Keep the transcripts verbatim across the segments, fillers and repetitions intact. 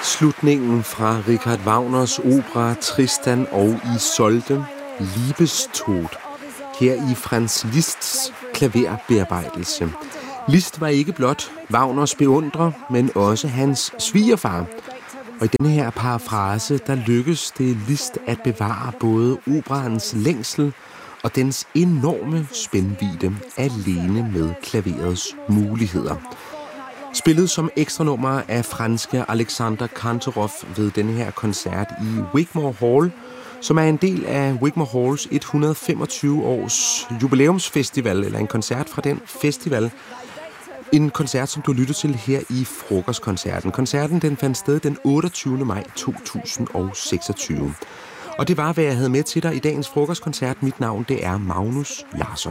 Slutningen fra Richard Wagners opera Tristan og Isolde, Liebestod, her i Franz Liszts klaverbearbejdelse. Liszt var ikke blot Wagners beundrer, men også hans svigerfar. Og i denne her parafrase, der lykkes det Liszt at bevare både operaens længsel og dens enorme spændvidde alene med klaverets muligheder. Spillet som ekstranummer af franske Alexander Kantorov ved denne her koncert i Wigmore Hall, som er en del af Wigmore Halls et hundrede og femogtyve års jubilæumsfestival, eller en koncert fra den festival. En koncert, som du lytter til her i Frokostkoncerten. Koncerten den fandt sted den otteogtyvende maj to tusind og seksogtyve. Og det var, hvad jeg havde med til dig i dagens Frokostkoncert. Mit navn, det er Magnus Larsson.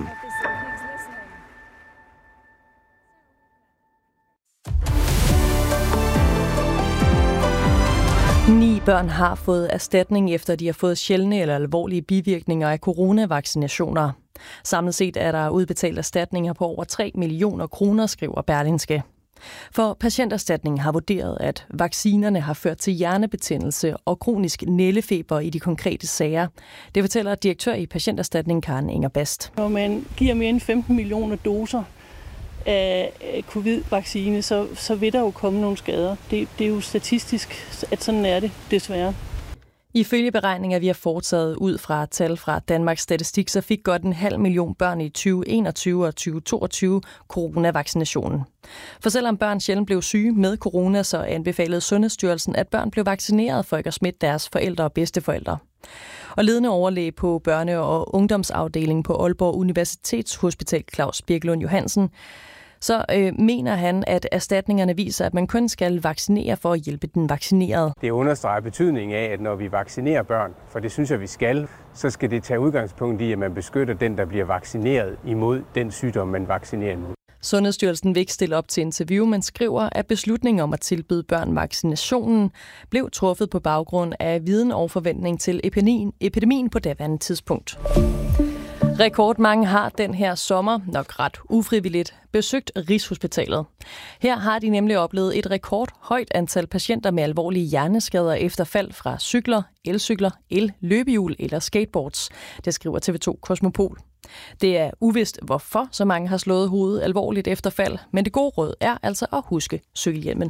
Ni børn har fået erstatning, efter de har fået sjældne eller alvorlige bivirkninger af coronavaccinationer. Samlet set er der udbetalt erstatninger på over tre millioner kroner, skriver Berlingske. For Patienterstatningen har vurderet, at vaccinerne har ført til hjernebetændelse og kronisk nældefeber i de konkrete sager. Det fortæller direktør i Patienterstatningen Karen Inger Bast. Når man giver mere end femten millioner doser af covid-vaccine, så, så vil der jo komme nogle skader. Det, det er jo statistisk, at sådan er det desværre. Ifølge beregninger, vi har foretaget ud fra tal fra Danmarks Statistik, så fik godt en halv million børn i tyve enogtyve og tyve toogtyve coronavaccinationen. For selvom børn sjældent blev syge med corona, så anbefalede Sundhedsstyrelsen, at børn blev vaccineret for ikke at smitte deres forældre og bedsteforældre. Og ledende overlæge på børne- og ungdomsafdelingen på Aalborg Universitetshospital, Claus Birkelund Johansen, så øh, mener han, at erstatningerne viser, at man kun skal vaccinere for at hjælpe den vaccinerede. Det understreger betydningen af, at når vi vaccinerer børn, for det synes jeg, vi skal, så skal det tage udgangspunkt i, at man beskytter den, der bliver vaccineret imod den sygdom, man vaccinerer imod. Sundhedsstyrelsen vil ikke stille op til interview, men skriver, at beslutningen om at tilbyde børn vaccinationen blev truffet på baggrund af viden og forventning til epidemien, epidemien på daværende tidspunkt. Rekordmange har den her sommer, nok ret ufrivilligt, besøgt Rigshospitalet. Her har de nemlig oplevet et rekordhøjt antal patienter med alvorlige hjerneskader efter fald fra cykler, elcykler, el-løbehjul eller skateboards. Det skriver T V to Kosmopol. Det er uvist, hvorfor så mange har slået hovedet alvorligt efter fald, men det gode råd er altså at huske cykelhjelmen.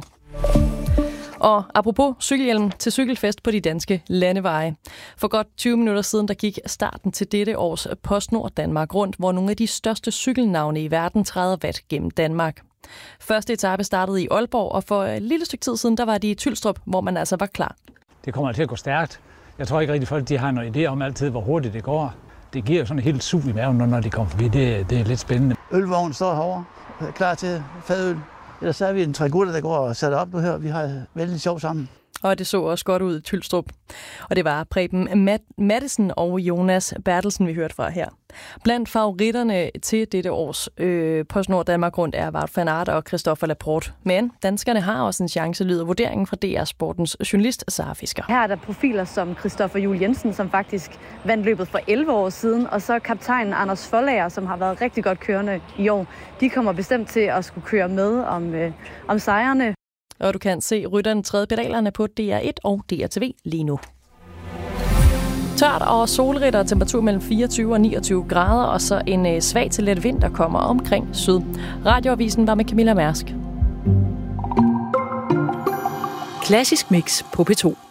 Og apropos cykelhjelm, til cykelfest på de danske landeveje. For godt tyve minutter siden, der gik starten til dette års PostNord Danmark rundt, hvor nogle af de største cykelnavne i verden træder vat gennem Danmark. Første etape startede i Aalborg, og for et lille stykke tid siden, der var de i Tylstrup, hvor man altså var klar. Det kommer til at gå stærkt. Jeg tror ikke rigtig, folk de har noget idé om altid, hvor hurtigt det går. Det giver jo sådan et helt sug i maven, når de kommer forbi. Det, det er lidt spændende. Ølvognen står herovre, klar til fadøl. Ellers så er vi en tre gutter, der går og sætter op nu her. Vi har vældig sjov sammen. Og det så også godt ud i Tylstrup. Og det var Preben Mat- Mattesen og Jonas Bertelsen, vi hørte fra her. Blandt favoritterne til dette års øh, PostNord Danmark rundt er Wout van Aert og Christopher Laporte. Men danskerne har også en chance, lyder vurderingen fra D R Sportens journalist Sara Fisker. Her er der profiler som Christopher Juhl Jensen, som faktisk vandt løbet for elleve år siden, og så kaptajnen Anders Foldager, som har været rigtig godt kørende i år. De kommer bestemt til at skulle køre med om, øh, om sejrene. Og du kan se rytterne træde pedalerne på D R et og D R T V lige nu. Tørt og solrigt og temperatur mellem fireogtyve og niogtyve grader, og så en svag til let vind, der kommer omkring syd. Radioavisen var med Camilla Mærsk. Klassisk Mix på P to.